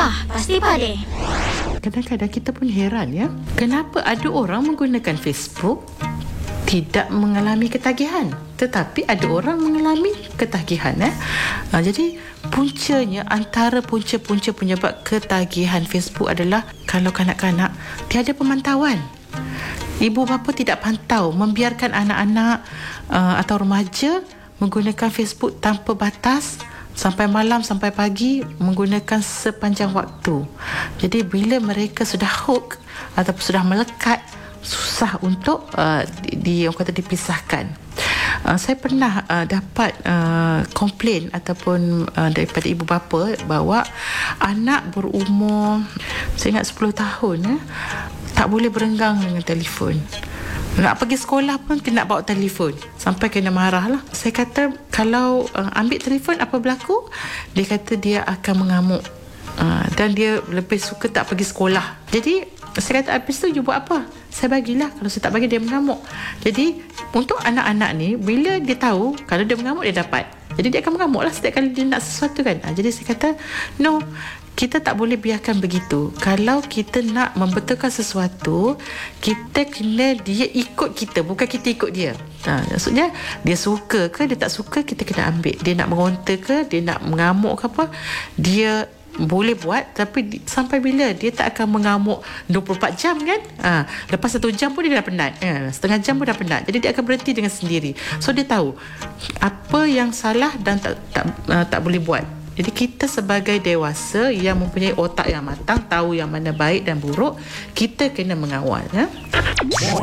pasti pade. Kadang-kadang kita pun heran ya, kenapa ada orang menggunakan Facebook tidak mengalami ketagihan, tetapi ada orang mengalami ketagihan. Jadi puncanya, antara punca-punca penyebab ketagihan Facebook adalah kalau kanak-kanak tiada pemantauan. Ibu bapa tidak pantau, membiarkan anak-anak atau remaja menggunakan Facebook tanpa batas sampai malam, sampai pagi, menggunakan sepanjang waktu. Jadi bila mereka sudah hook ataupun sudah melekat, susah untuk orang kata dipisahkan. Saya pernah dapat komplain ataupun daripada ibu bapa bahawa anak berumur, saya ingat 10 tahun tak boleh berenggang dengan telefon. Nak pergi sekolah pun kena bawa telefon, sampai kena marah lah. Saya kata kalau ambil telefon apa berlaku? Dia kata dia akan mengamuk, dan dia lebih suka tak pergi sekolah. Jadi saya kata habis tu you buat apa? Saya bagilah. Kalau saya tak bagi dia mengamuk. Jadi untuk anak-anak ni, bila dia tahu kalau dia mengamuk dia dapat, jadi dia akan mengamuk lah setiap kali dia nak sesuatu kan. Jadi saya kata no, kita tak boleh biarkan begitu. Kalau kita nak membetulkan sesuatu, kita kena dia ikut kita, bukan kita ikut dia. Maksudnya dia suka ke dia tak suka, kita kena ambil. Dia nak meronta ke, dia nak mengamuk ke apa, dia boleh buat, tapi sampai bila dia tak akan mengamuk 24 jam kan. Lepas 1 jam pun dia dah penat, setengah jam pun dah penat. Jadi dia akan berhenti dengan sendiri. So dia tahu apa yang salah dan tak boleh buat. Jadi kita sebagai dewasa yang mempunyai otak yang matang, tahu yang mana baik dan buruk, kita kena mengawal.